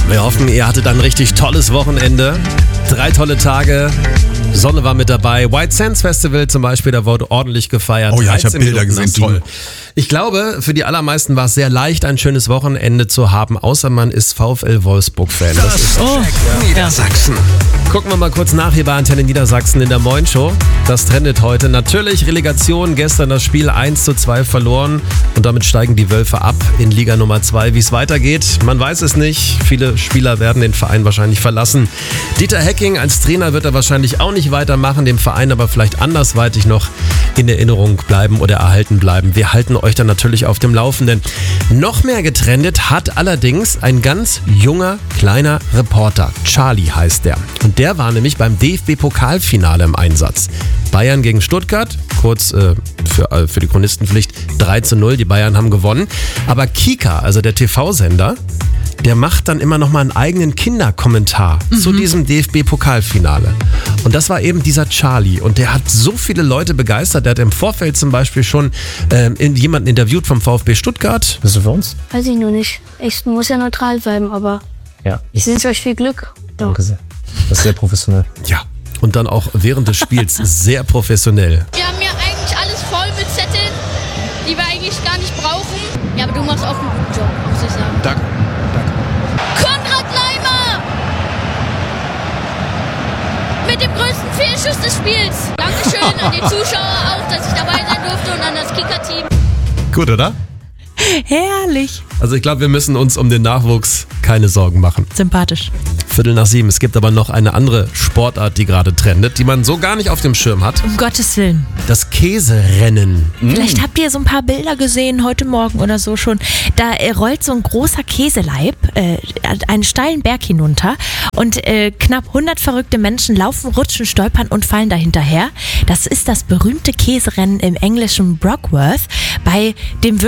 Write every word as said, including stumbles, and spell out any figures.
Wir hoffen, ihr hattet ein richtig tolles Wochenende. Drei tolle Tage. Sonne war mit dabei. White Sands Festival zum Beispiel, da wurde ordentlich gefeiert. Oh ja, ich habe Bilder gesehen, toll. Ich glaube, für die allermeisten war es sehr leicht, ein schönes Wochenende zu haben, außer man ist VfL Wolfsburg-Fan. Das, das ist oh, Niedersachsen. Gucken wir mal kurz nach hier bei Antenne Niedersachsen in der Moin Show. Das trendet heute. Natürlich Relegation, gestern das Spiel eins zu zwei verloren und damit steigen die Wölfe ab in Liga Nummer zwei. Wie es weitergeht, man weiß es nicht. Viele Spieler werden den Verein wahrscheinlich verlassen. Dieter Hecking als Trainer wird er wahrscheinlich auch nicht weitermachen, dem Verein aber vielleicht andersweitig noch in Erinnerung bleiben oder erhalten bleiben. Wir halten euch dann natürlich auf dem Laufenden. Noch mehr getrendet hat allerdings ein ganz junger, kleiner Reporter. Charlie heißt der. Und der war nämlich beim D F B-Pokalfinale im Einsatz. Bayern gegen Stuttgart, kurz äh, für, äh, für die Chronistenpflicht, drei zu null, die Bayern haben gewonnen. Aber Kika, also der T V-Sender, der macht dann immer noch mal einen eigenen Kinderkommentar mhm. zu diesem D F B-Pokalfinale. Und das war eben dieser Charlie. Und der hat so viele Leute begeistert. Der hat im Vorfeld zum Beispiel schon ähm, jemanden interviewt vom VfB Stuttgart. Bist du für uns? Weiß ich noch nicht. Ich muss ja neutral bleiben, aber Ja. ich wünsche euch viel Glück. Ja. Danke sehr. Das ist sehr professionell. Ja. Und dann auch während des Spiels sehr professionell. Wir haben ja eigentlich alles voll mit Zetteln, die wir eigentlich gar nicht brauchen. Ja, aber du machst auch einen guten Job, muss ich sagen. Danke. Konrad Leimer! Mit dem größten Fehlschuss des Spiels. Dankeschön an die Zuschauer auch, dass ich dabei sein durfte und an das Kicker-Team. Gut, oder? herrlich. Also ich glaube, wir müssen uns um den Nachwuchs keine Sorgen machen. Sympathisch. Viertel nach sieben. Es gibt aber noch eine andere Sportart, die gerade trendet, die man so gar nicht auf dem Schirm hat. Um Gottes Willen. Das Käserennen. Vielleicht habt ihr so ein paar Bilder gesehen, heute Morgen oder so schon. Da äh, rollt so ein großer Käseleib äh, einen steilen Berg hinunter und äh, knapp hundert verrückte Menschen laufen, rutschen, stolpern und fallen da hinterher. Das ist das berühmte Käserennen im englischen Brockworth, bei dem